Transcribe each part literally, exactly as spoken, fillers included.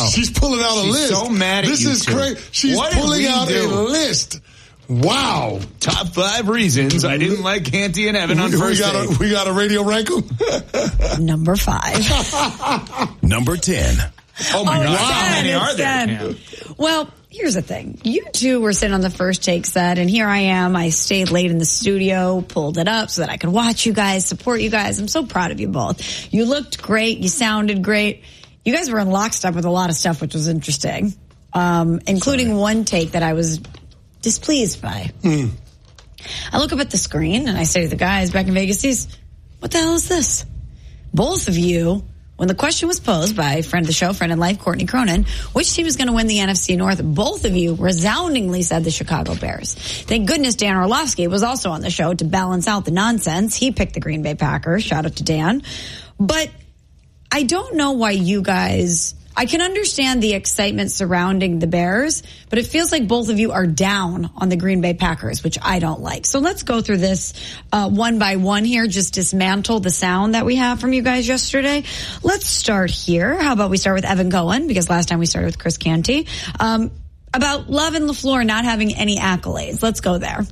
She's pulling out a She's list. so mad at this you is two. crazy. She's What did pulling we out do? a list. Wow. Top five reasons I didn't like Canty and Evan on we, first we got date. a, we got a radio rank 'em? Number five. Number ten. Oh, my Oh, God. it's How ten, many it's are there, ten. Cam? Well, here's the thing. You two were sitting on the First Take set, and here I am. I stayed late in the studio, pulled it up so that I could watch you guys, support you guys. I'm so proud of you both. You looked great. You sounded great. You guys were in lockstep with a lot of stuff, which was interesting, um, including Sorry. one take that I was displeased by. Mm. I look up at the screen, and I say to the guys back in Vegas, what the hell is this? Both of you... When the question was posed by friend of the show, friend in life, Courtney Cronin, which team is going to win the N F C North, both of you resoundingly said the Chicago Bears. Thank goodness Dan Orlovsky was also on the show to balance out the nonsense. He picked the Green Bay Packers. Shout out to Dan. But I don't know why you guys... I can understand the excitement surrounding the Bears, but it feels like both of you are down on the Green Bay Packers, which I don't like. So let's go through this uh, one by one here, just dismantle the sound that we have from you guys yesterday. Let's start here. How about we start with Evan Cohen, because last time we started with Chris Canty. Um, about Love and LaFleur not having any accolades. Let's go there.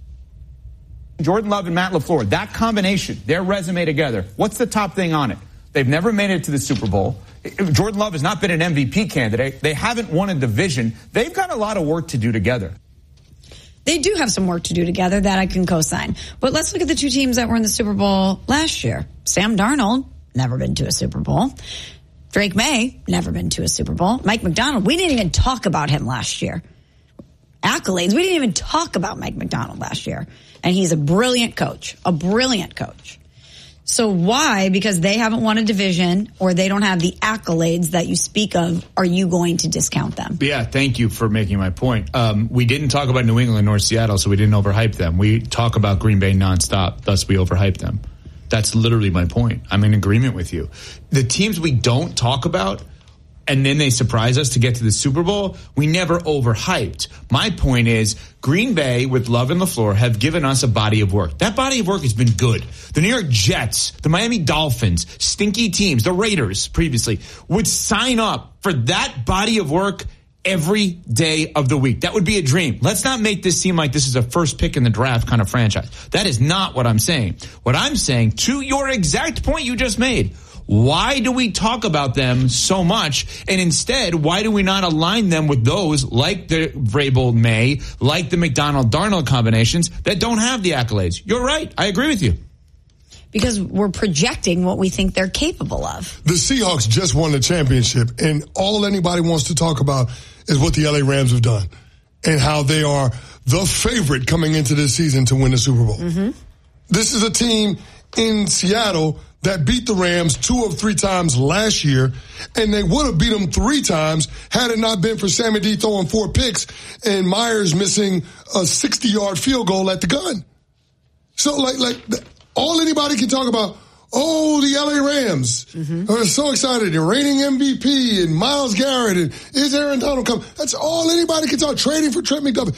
Jordan Love and Matt LaFleur, that combination, their resume together, what's the top thing on it? They've never made it to the Super Bowl. Jordan Love has not been an M V P candidate. They haven't won a division. They've got a lot of work to do together. They do have some work to do together that I can co-sign. But let's look at the two teams that were in the Super Bowl last year. Sam Darnold, never been to a Super Bowl. Drake May, never been to a Super Bowl. Mike Macdonald, we didn't even talk about him last year. Accolades, we didn't even talk about Mike Macdonald last year. And he's a brilliant coach, a brilliant coach. So why, because they haven't won a division or they don't have the accolades that you speak of, are you going to discount them? Yeah, thank you for making my point. Um, we didn't talk about New England nor Seattle, so we didn't overhype them. We talk about Green Bay nonstop, thus we overhype them. That's literally my point. I'm in agreement with you. The teams we don't talk about, and then they surprise us to get to the Super Bowl, we never overhyped. My point is, Green Bay with Love and LaFleur have given us a body of work. That body of work has been good. The New York Jets, the Miami Dolphins, stinky teams, the Raiders previously, would sign up for that body of work every day of the week. That would be a dream. Let's not make this seem like this is a first pick in the draft kind of franchise. That is not what I'm saying. What I'm saying, to your exact point you just made, why do we talk about them so much? And instead, why do we not align them with those like the Vrabel May, like the McDonald-Darnold combinations that don't have the accolades? You're right. I agree with you. Because we're projecting what we think they're capable of. The Seahawks just won the championship, and all anybody wants to talk about is what the L A Rams have done and how they are the favorite coming into this season to win the Super Bowl. Mm-hmm. This is a team in Seattle that beat the Rams two or three times last year, and they would have beat them three times had it not been for Sammy D throwing four picks and Myers missing a sixty-yard field goal at the gun. So, like, like all anybody can talk about, oh, the L A Rams mm-hmm. are so excited. They're reigning M V P and Myles Garrett and is Aaron Donald coming? That's all anybody can talk. Trading for Trent McDuffie.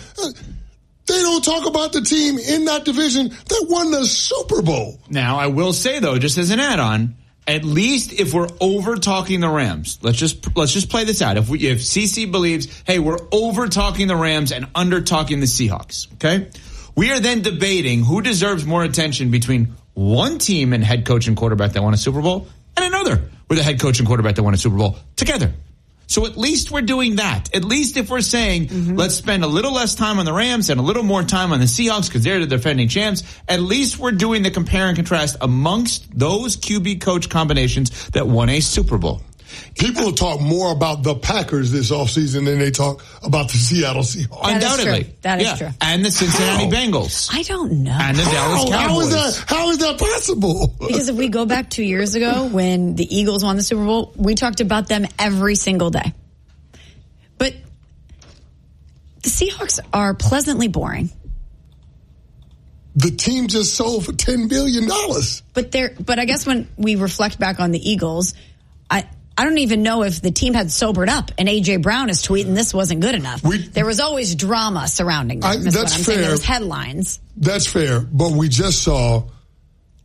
They don't talk about the team in that division that won the Super Bowl. Now, I will say, though, just as an add-on, at least if we're over-talking the Rams, let's just let's just play this out. If we if C C believes, hey, we're over-talking the Rams and under-talking the Seahawks, okay? We are then debating who deserves more attention between one team and head coach and quarterback that won a Super Bowl and another with a head coach and quarterback that won a Super Bowl together. So at least we're doing that. At least if we're saying, mm-hmm. let's spend a little less time on the Rams and a little more time on the Seahawks because they're the defending champs, at least we're doing the compare and contrast amongst those Q B coach combinations that won a Super Bowl. People talk more about the Packers this offseason than they talk about the Seattle Seahawks. That Undoubtedly. Is true. That is yeah. true. And the Cincinnati How? Bengals. I don't know. And the Dallas How? Cowboys. How is that, how is that possible? Because if we go back two years ago when the Eagles won the Super Bowl, we talked about them every single day. But the Seahawks are pleasantly boring. The team just sold for ten billion dollars. But they're, but I guess when we reflect back on the Eagles, I, I don't even know if the team had sobered up and A J Brown is tweeting this wasn't good enough. We, there was always drama surrounding them. I, that's what I'm fair. saying. There was headlines. That's fair. But we just saw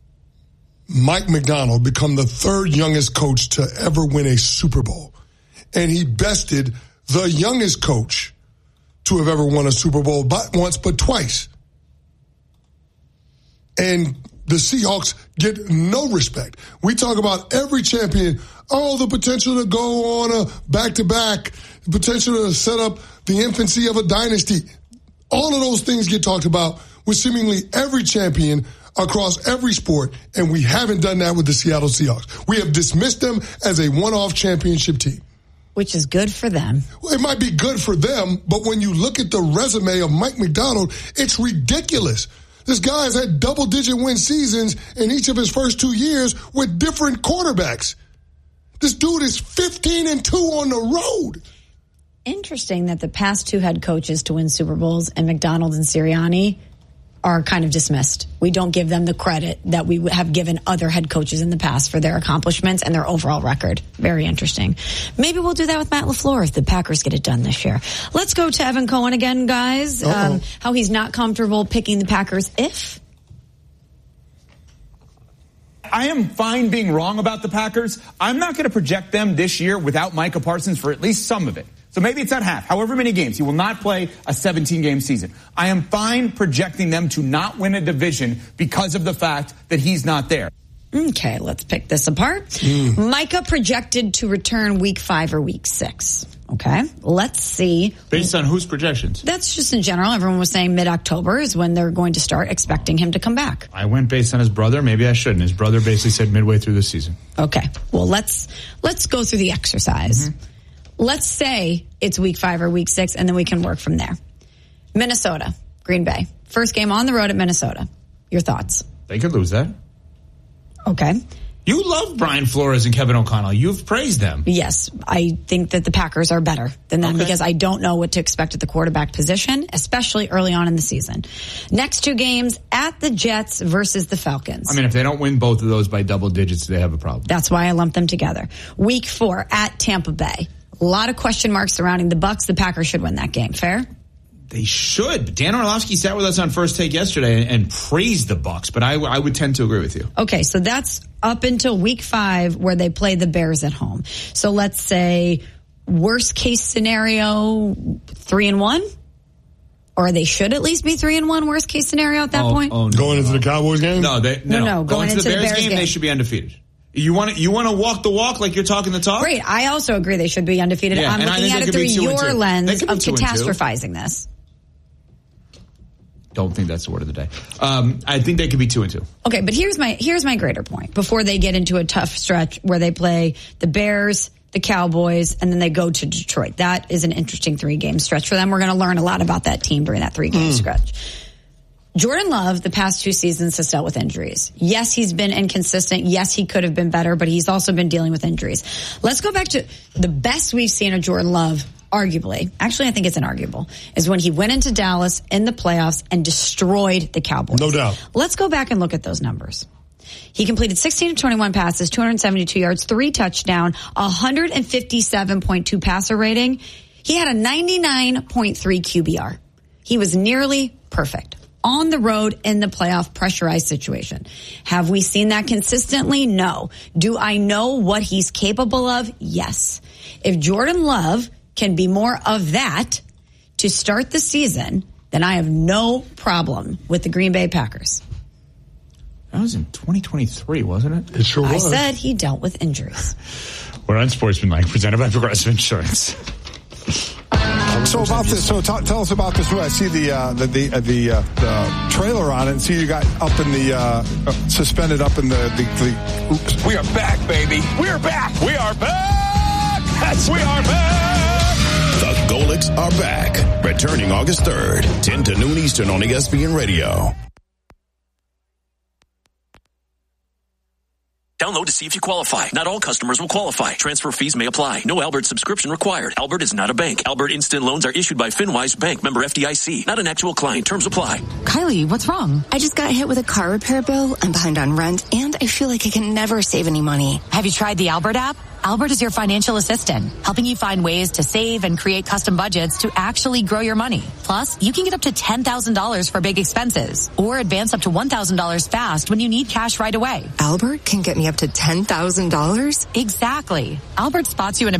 Mike Macdonald become the third youngest coach to ever win a Super Bowl. and he bested the youngest coach to have ever won a Super Bowl, not once but twice. And the Seahawks get no respect. We talk about every champion, oh, the potential to go on a back-to-back, the potential to set up the infancy of a dynasty. All of those things get talked about with seemingly every champion across every sport, and we haven't done that with the Seattle Seahawks. We have dismissed them as a one-off championship team. Which is good for them. It might be good for them, but when you look at the resume of Mike Macdonald, it's ridiculous. This guy has had double-digit win seasons in each of his first two years with different quarterbacks. This dude is fifteen and two on the road. Interesting that the past two head coaches to win Super Bowls, and Macdonald and Sirianni, are kind of dismissed. We don't give them the credit that we have given other head coaches in the past for their accomplishments and their overall record. Very interesting. Maybe we'll do that with Matt LaFleur if the Packers get it done this year. Let's go to Evan Cohen again, guys. Um, how he's not comfortable picking the Packers if... I am fine being wrong about the Packers. I'm not going to project them this year without Micah Parsons for at least some of it. So maybe it's not half, however many games. He will not play a seventeen-game season. I am fine projecting them to not win a division because of the fact that he's not there. Okay, let's pick this apart. Mm. Micah projected to return week five or week six. Okay, let's see. Based on whose projections? That's just in general. Everyone was saying mid-October is when they're going to start expecting him to come back. I went based on his brother. Maybe I shouldn't. His brother basically said midway through the season. Okay, well, let's let's go through the exercise. Mm-hmm. Let's say it's week five or week six, and then we can work from there. Minnesota, Green Bay. First game on the road at Minnesota. Your thoughts? They could lose that. Okay. You love Brian Flores and Kevin O'Connell. You've praised them. Yes, I think that the Packers are better than them Okay. because I don't know what to expect at the quarterback position, especially early on in the season. Next two games at the Jets versus the Falcons. I mean, if they don't win both of those by double digits, they have a problem. That's why I lumped them together. Week four at Tampa Bay. A lot of question marks surrounding the Bucs. The Packers should win that game. Fair? They should. Dan Orlovsky sat with us on First Take yesterday and, and praised the Bucs, but I, I would tend to agree with you. Okay, so that's up until week five where they play the Bears at home. So let's say worst case scenario, three and one? Or they should at least be three and one, worst case scenario at that oh, point? Oh, no, going into the Cowboys game? No, they, no, no, no, going, going into, into the Bears, the Bears game, game, they should be undefeated. You want to you want to walk the walk like you're talking the talk? Great. I also agree they should be undefeated. Yeah, I'm and I looking think at they it could through be two and your two. lens They could be of two and two. catastrophizing this. Don't think that's the word of the day. Um, I think they could be two and two. Okay, but here's my here's my greater point. Before they get into a tough stretch where they play the Bears, the Cowboys, and then they go to Detroit. That is an interesting three-game stretch for them. We're going to learn a lot about that team during that three-game mm. stretch. Jordan Love, the past two seasons, has dealt with injuries. Yes, he's been inconsistent. Yes, he could have been better, but he's also been dealing with injuries. Let's go back to the best we've seen of Jordan Love, arguably. Actually, I think it's inarguable, is when he went into Dallas in the playoffs and destroyed the Cowboys. No doubt. Let's go back and look at those numbers. He completed sixteen of twenty-one passes, two hundred seventy-two yards, three touchdowns, one fifty-seven point two passer rating. He had a ninety-nine point three Q B R. He was nearly perfect. On the road in the playoff pressurized situation. Have we seen that consistently? No. Do I know what he's capable of? Yes. If Jordan Love can be more of that to start the season, then I have no problem with the Green Bay Packers. That was in twenty twenty-three, wasn't it? It sure I was. said he dealt with injuries. We're on Sportsmanlike, presented by Progressive Insurance. So about this, so t- tell us about this. I see the uh, the the, uh, the, uh, the trailer on it, and see you got up in the uh, uh, suspended up in the, the, the oops. We are back, baby. We are back. We are back. Yes, we are back. The Golics are back, returning August third, ten to noon Eastern on E S P N Radio. Download to see if you qualify. Not all customers will qualify. Transfer fees may apply. No Albert subscription required. Albert is not a bank. Albert Instant Loans are issued by FinWise Bank, member F D I C. Not an actual client. Terms apply. Kylie, what's wrong? I just got hit with a car repair bill. I'm behind on rent, and I feel like I can never save any money. Have you tried the Albert app? Albert is your financial assistant, helping you find ways to save and create custom budgets to actually grow your money. Plus, you can get up to ten thousand dollars for big expenses or advance up to one thousand dollars fast when you need cash right away. Albert can get me up to ten thousand dollars? Exactly. Albert spots you in a